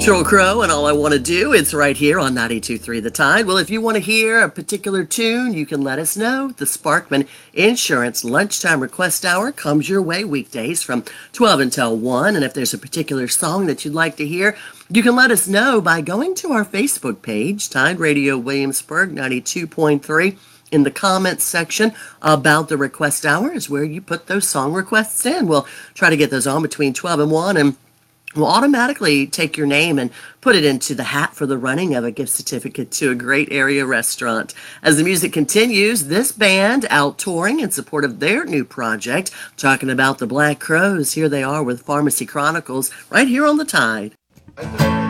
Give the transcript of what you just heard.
Sheryl Crow, and all I want to do, it's right here on 92.3 The Tide. Well, if you want to hear a particular tune, you can let us know. The Sparkman Insurance Lunchtime Request Hour comes your way weekdays from 12 until 1. And if there's a particular song that you'd like to hear, you can let us know by going to our Facebook page, Tide Radio Williamsburg 92.3. In the comments section about the request hour is where you put those song requests in. We'll try to get those on between 12 and 1, and we'll automatically take your name and put it into the hat for the running of a gift certificate to a great area restaurant. As the music continues, this band out touring in support of their new project, talking about the Black Crowes. Here they are with Pharmacy Chronicles right here on the Tide.